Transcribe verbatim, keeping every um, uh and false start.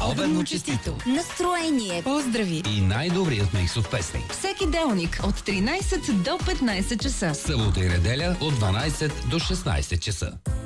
Обедно честито! Настроение! Поздрави! И най-добрият миксов песни. Всеки делник от тринайсет до петнайсет часа. Събота и неделя от дванайсет до шестнайсет часа.